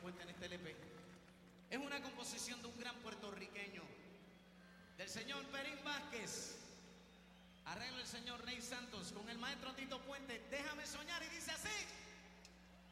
Puente en este LP. Es una composición de un gran puertorriqueño, del señor Perín Vázquez. Arreglo el señor Ney Santos con el maestro Tito Puente. Déjame soñar, y dice así.